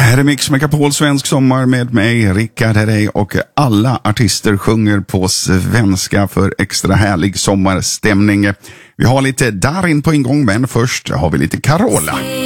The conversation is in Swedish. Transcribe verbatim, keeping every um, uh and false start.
Här är Mix Megapol svensk sommar med mig, Rickard Herrey, och alla artister sjunger på svenska för extra härlig sommarstämning. Vi har lite Darin på ingång, men först har vi lite Carola.